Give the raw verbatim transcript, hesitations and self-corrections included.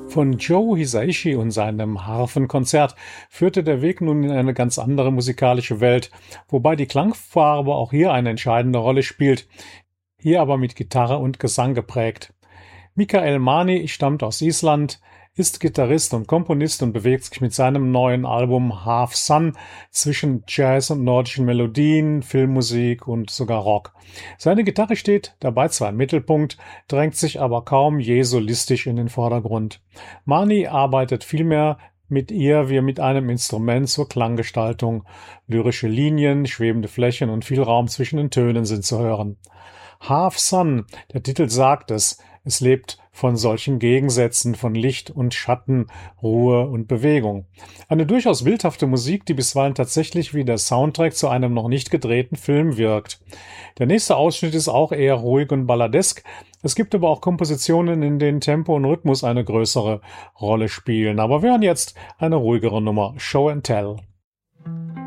Von Joe Hisaishi und seinem Harfenkonzert führte der Weg nun in eine ganz andere musikalische Welt, wobei die Klangfarbe auch hier eine entscheidende Rolle spielt, hier aber mit Gitarre und Gesang geprägt. Mikael Mani stammt aus Island, ist Gitarrist und Komponist und bewegt sich mit seinem neuen Album Half Sun zwischen Jazz und nordischen Melodien, Filmmusik und sogar Rock. Seine Gitarre steht dabei zwar im Mittelpunkt, drängt sich aber kaum je solistisch in den Vordergrund. Mani arbeitet vielmehr mit ihr wie mit einem Instrument zur Klanggestaltung. Lyrische Linien, schwebende Flächen und viel Raum zwischen den Tönen sind zu hören. Half Sun, der Titel sagt es, es lebt von solchen Gegensätzen, von Licht und Schatten, Ruhe und Bewegung. Eine durchaus bildhafte Musik, die bisweilen tatsächlich wie der Soundtrack zu einem noch nicht gedrehten Film wirkt. Der nächste Ausschnitt ist auch eher ruhig und balladesk. Es gibt aber auch Kompositionen, in denen Tempo und Rhythmus eine größere Rolle spielen. Aber wir hören jetzt eine ruhigere Nummer, Show and Tell.